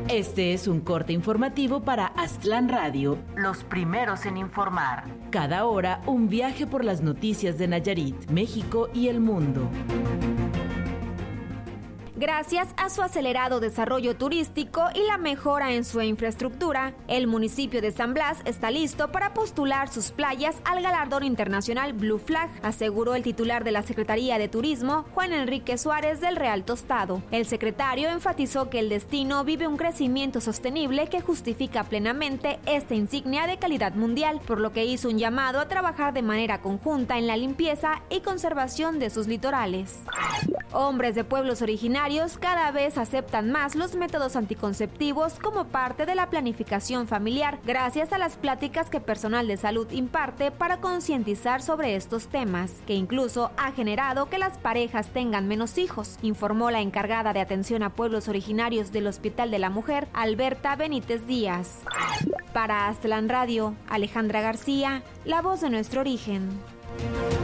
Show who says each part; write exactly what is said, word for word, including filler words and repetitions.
Speaker 1: Este es un corte informativo para Aztlán Radio, los primeros en informar. Cada hora, un viaje por las noticias de Nayarit, México y el mundo.
Speaker 2: Gracias a su acelerado desarrollo turístico y la mejora en su infraestructura, el municipio de San Blas está listo para postular sus playas al galardón internacional Blue Flag, aseguró el titular de la Secretaría de Turismo, Juan Enrique Suárez del Real Tostado. El secretario enfatizó que el destino vive un crecimiento sostenible que justifica plenamente esta insignia de calidad mundial, por lo que hizo un llamado a trabajar de manera conjunta en la limpieza y conservación de sus litorales. Hombres de pueblos originarios cada vez aceptan más los métodos anticonceptivos como parte de la planificación familiar, gracias a las pláticas que personal de salud imparte para concientizar sobre estos temas, que incluso ha generado que las parejas tengan menos hijos, informó la encargada de atención a pueblos originarios del Hospital de la Mujer, Alberta Benítez Díaz. Para Aztlán Radio, Alejandra García, la voz de nuestro origen.